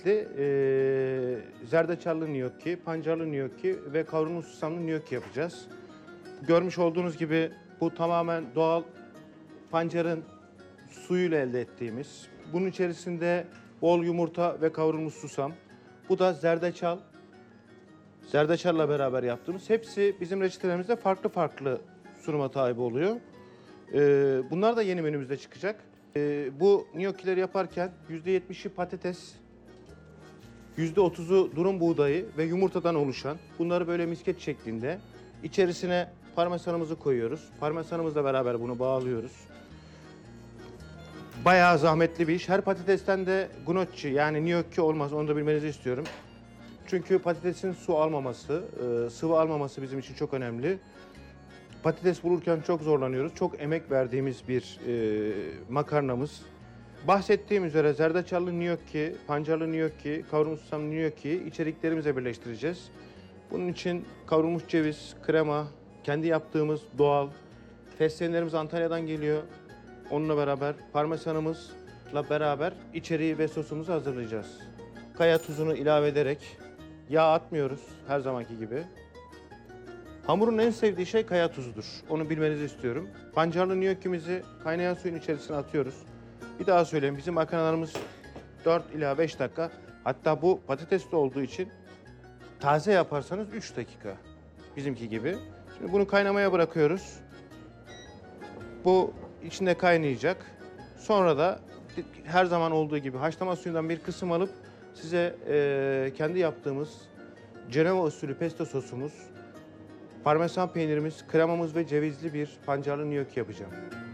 Zerdeçallı gnocchi, pancarlı gnocchi ve kavrulmuş susamlı gnocchi yapacağız. Görmüş olduğunuz gibi bu tamamen doğal pancarın suyuyla elde ettiğimiz. Bunun içerisinde bol yumurta ve kavrulmuş susam. Bu da zerdeçal. Zerdeçalla beraber yaptığımız. Hepsi bizim reçetelerimizde farklı farklı sunuma tabi oluyor. Bunlar da yeni menümüzde çıkacak. Bu gnocchileri yaparken %70'i patates, %30'u durum buğdayı ve yumurtadan oluşan. Bunları böyle misket şeklinde. İçerisine parmesanımızı koyuyoruz. Parmesanımızla beraber bunu bağlıyoruz. Bayağı zahmetli bir iş. Her patatesten de gnocchi yani gnocchi olmaz. Onu da bilmenizi istiyorum. Çünkü patatesin su almaması, sıvı almaması bizim için çok önemli. Patates bulurken çok zorlanıyoruz. Çok emek verdiğimiz bir makarnamız. Bahsettiğim üzere zerdeçallı gnocchi, pancarlı gnocchi, kavrulmuş susamlı gnocchi'yi içeriklerimize birleştireceğiz. Bunun için kavrulmuş ceviz, krema, kendi yaptığımız doğal, fesleğenlerimiz Antalya'dan geliyor. Onunla beraber parmesanımızla beraber içeriği ve sosumuzu hazırlayacağız. Kaya tuzunu ilave ederek yağ atmıyoruz her zamanki gibi. Hamurun en sevdiği şey kaya tuzudur. Onu bilmenizi istiyorum. Pancarlı gnocchi'mizi kaynayan suyun içerisine atıyoruz. Bir daha söyleyeyim, bizim makarnalarımız 4 ila 5 dakika. Hatta bu patatesli olduğu için taze yaparsanız 3 dakika. Bizimki gibi. Şimdi bunu kaynamaya bırakıyoruz. Bu içinde kaynayacak. Sonra da her zaman olduğu gibi haşlama suyundan bir kısım alıp size kendi yaptığımız Cenova usulü pesto sosumuz, parmesan peynirimiz, kremamız ve cevizli bir pancarlı gnocchi yapacağım.